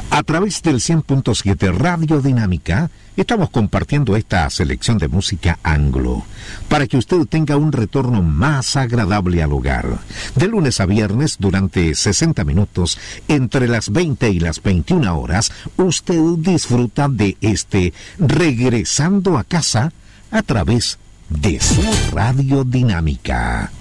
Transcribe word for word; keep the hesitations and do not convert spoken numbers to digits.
A través del cien punto siete Radio Dinámica, estamos compartiendo esta selección de música anglo, para que usted tenga un retorno más agradable al hogar. De lunes a viernes, durante sesenta minutos, entre las veinte y las veintiuna horas, usted disfruta de este Regresando a Casa a través de su Radio Dinámica.